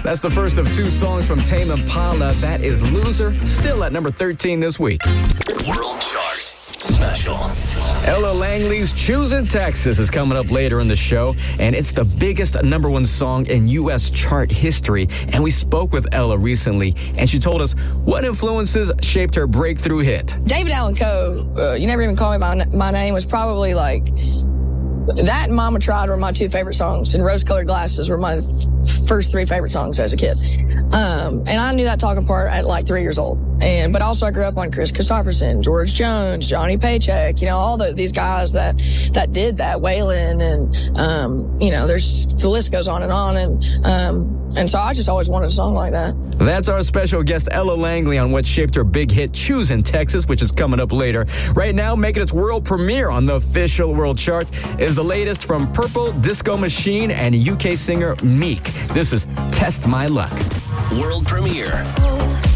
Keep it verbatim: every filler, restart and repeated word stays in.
That's the first of two songs from Tame Impala. That is Loser, still at number thirteen this week. World Chart Special. Ella Langley's Choosing Texas is coming up later in the show, and it's the biggest number one song in U S chart history. And we spoke with Ella recently, and she told us what influences shaped her breakthrough hit. David Allan Coe, uh, You Never Even Call Me By My Name, was probably like, that and Mama Tried were my two favorite songs, and Rose Colored Glasses were my f- first three favorite songs as a kid. Um, and I knew that talking part at like three years old. And but also I grew up on Chris Christopherson, George Jones, Johnny Paycheck, you know, all the, these guys that that did that, Waylon, and um, you know, there's the list goes on and on, and um, and so I just always wanted a song like that. That's our special guest Ella Langley on what shaped her big hit Choosing Texas, which is coming up later. Right now, making its world premiere on the official world chart is the latest from Purple Disco Machine and U K singer Meek. This is Test My Luck. World premiere.